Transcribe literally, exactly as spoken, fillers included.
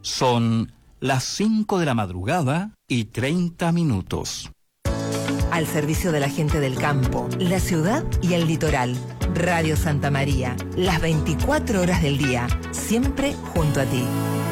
Son las cinco de la madrugada y treinta minutos. Al servicio de la gente del campo, la ciudad y el litoral. Radio Santa María, las veinticuatro horas del día, siempre junto a ti.